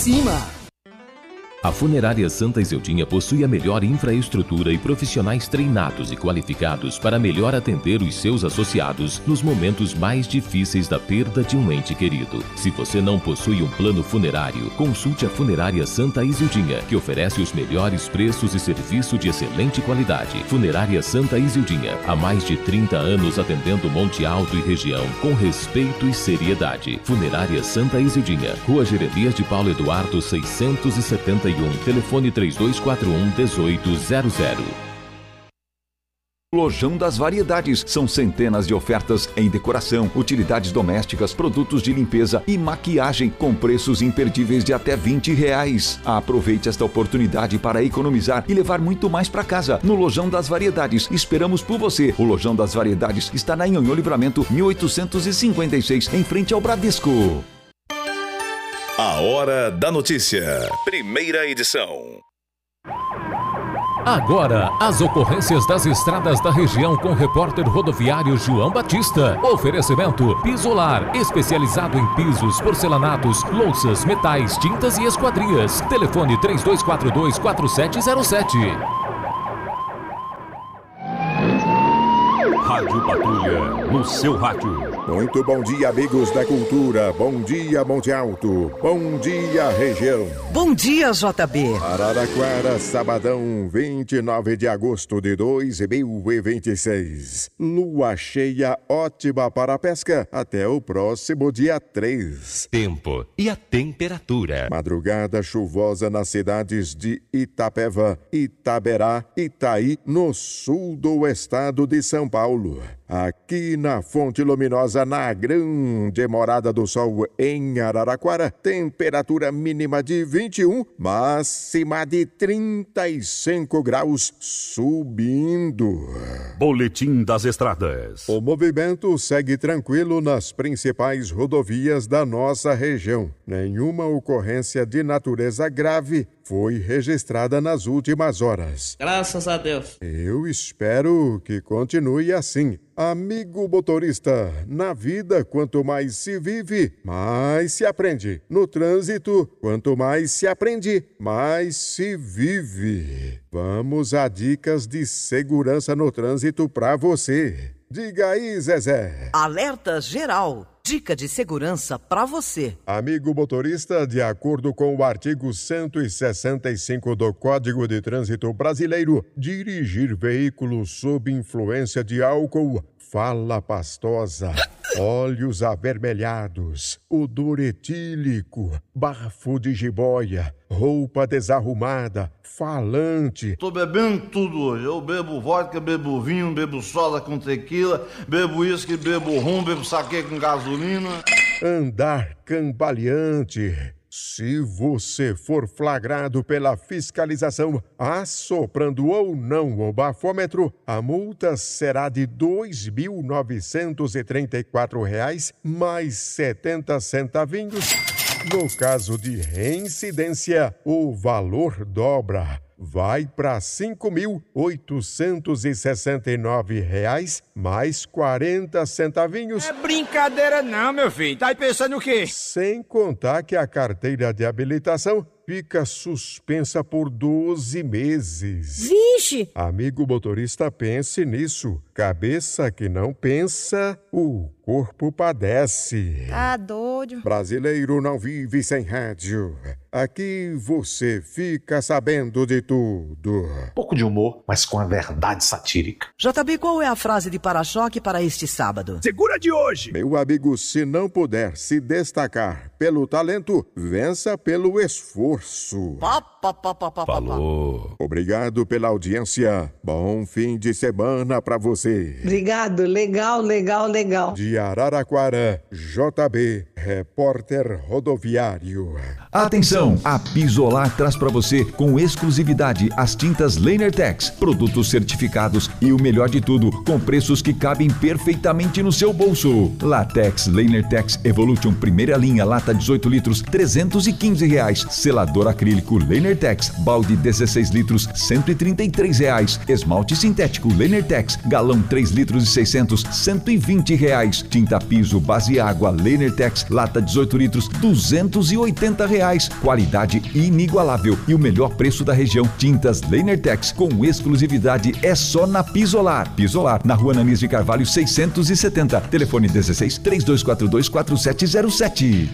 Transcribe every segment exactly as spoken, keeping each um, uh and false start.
cima! A Funerária Santa Izildinha possui a melhor infraestrutura e profissionais treinados e qualificados para melhor atender os seus associados nos momentos mais difíceis da perda de um ente querido. Se você não possui um plano funerário, consulte a Funerária Santa Izildinha, que oferece os melhores preços e serviço de excelente qualidade. Funerária Santa Izildinha, há mais de trinta anos atendendo Monte Alto e região com respeito e seriedade. Funerária Santa Izildinha, Rua Jeremias de Paulo Eduardo seiscentos e setenta e um, telefone três dois quatro um, oito zero zero. Lojão das Variedades. São centenas de ofertas em decoração, utilidades domésticas, produtos de limpeza e maquiagem com preços imperdíveis de até vinte reais. Aproveite esta oportunidade para economizar e levar muito mais para casa. No Lojão das Variedades, esperamos por você. O Lojão das Variedades está na Nhonhô Livramento mil oitocentos e cinquenta e seis, em frente ao Bradesco. A Hora da Notícia. Primeira edição. Agora, as ocorrências das estradas da região com o repórter rodoviário João Batista. Oferecimento Pisolar, especializado em pisos, porcelanatos, louças, metais, tintas e esquadrias. Telefone três dois quatro dois, quatro sete zero sete. Rádio Patrulha, no seu rádio. Muito bom dia, amigos da cultura. Bom dia, Monte Alto. Bom dia, região. Bom dia, J B. Araraquara, sabadão, vinte e nove de agosto de dois mil e vinte e seis. Lua cheia ótima para a pesca até o próximo dia três. Tempo e a temperatura. Madrugada chuvosa nas cidades de Itapeva, Itaberá, Itaí, no sul do estado de São Paulo. Aqui na Fonte Luminosa, na grande Morada do Sol em Araraquara, temperatura mínima de vinte e um, máxima de trinta e cinco graus, subindo. Boletim das Estradas. O movimento segue tranquilo nas principais rodovias da nossa região. Nenhuma ocorrência de natureza grave foi registrada nas últimas horas. Graças a Deus. Eu espero que continue assim. Amigo motorista, na vida, quanto mais se vive, mais se aprende. No trânsito, quanto mais se aprende, mais se vive. Vamos a dicas de segurança no trânsito para você. Diga aí, Zezé. Alerta geral. Dica de segurança para você. Amigo motorista, de acordo com o artigo cento e sessenta e cinco do Código de Trânsito Brasileiro, dirigir veículo sob influência de álcool, fala pastosa, olhos avermelhados, odor etílico, bafo de jiboia, roupa desarrumada, falante. Tô bebendo tudo hoje. Eu bebo vodka, bebo vinho, bebo soda com tequila, bebo uísque, bebo rum, bebo saquê com gasolina. Andar cambaleante. Se você for flagrado pela fiscalização assoprando ou não o bafômetro, a multa será de dois mil novecentos e trinta e quatro reais mais setenta centavinhos. No caso de reincidência, o valor dobra. Vai para cinco mil oitocentos e sessenta e nove reais mais quarenta centavinhos. É brincadeira não, meu filho. Tá aí pensando o quê? Sem contar que a carteira de habilitação fica suspensa por doze meses. Vixe! Amigo motorista, pense nisso. Cabeça que não pensa, o corpo padece. Tá doido. Brasileiro não vive sem rádio. Aqui você fica sabendo de tudo. Pouco de humor, mas com a verdade satírica. J B, qual é a frase de para-choque para este sábado? Segura de hoje! Meu amigo, se não puder se destacar pelo talento, vença pelo esforço. Pá, pá, pá, pá, pá, Falou. Obrigado pela audiência. Bom fim de semana pra você. Obrigado, legal, legal, legal. De Araraquara, J B, repórter rodoviário. Atenção, a Pisolar traz para você com exclusividade as tintas Lanertex, produtos certificados e o melhor de tudo, com preços que cabem perfeitamente no seu bolso. Latex Lanertex Evolution primeira linha, lata dezoito litros, trezentos e quinze reais. Selador acrílico Lanertex, balde dezesseis litros, cento e trinta e três reais. Esmalte sintético Lanertex, galão três litros e seiscentos, cento e vinte reais. Tinta piso base água Lenertex, lata dezoito litros, duzentos e oitenta reais. Qualidade inigualável e o melhor preço da região. Tintas Lenertex com exclusividade é só na Pisolar. Pisolar, na rua Ananias de Carvalho seiscentos e setenta. Telefone dezesseis, três dois quatro dois, quatro sete zero sete.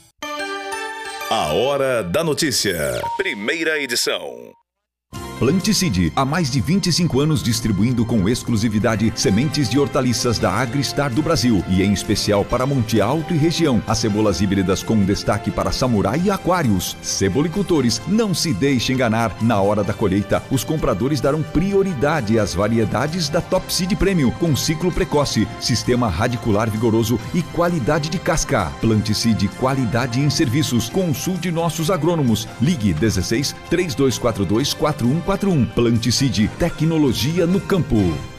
A Hora da Notícia. Primeira edição. Planticide, há mais de vinte e cinco anos distribuindo com exclusividade sementes de hortaliças da Agristar do Brasil e em especial para Monte Alto e região. As cebolas híbridas com destaque para Samurai e Aquários. Cebolicultores, não se deixe enganar. Na hora da colheita, os compradores darão prioridade às variedades da Top Seed Premium com ciclo precoce, sistema radicular vigoroso e qualidade de casca. Planticide, qualidade em serviços. Consulte nossos agrônomos. Ligue dezesseis, três dois quatro dois, quatro um quatro um. Planticide, tecnologia no campo.